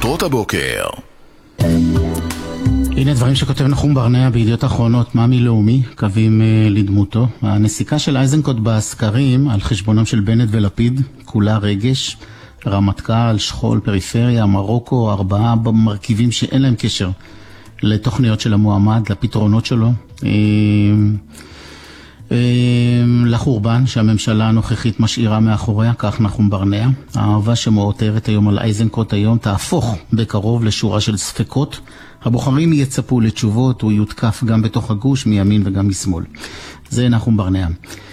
כותרות הבוקר. הנה דברים שכותב נחום ברנע בידיעות אחרונות. מאמי לאומי, קווים לדמותו. הנסיקה של אייזנקוט בסקרים על חשבונם של בנט ולפיד, כולה רגש. רמטכ"ל, שכול, פריפריה, מרוקו, 4 מרכיבים שאין להם קשר לתוכניות של המועמד, לפתרונות שלו. לחורבן שהממשלה הנוכחית משאירה מאחוריה, כך נחום ברנע. האהבה שמעותרת היום על אייזנקוט היום תהפוך בקרוב לשורה של ספקות. הבוחרים יצפו לתשובות, הוא יותקף גם בתוך הגוש מימין וגם משמאל. זה נחום ברנע.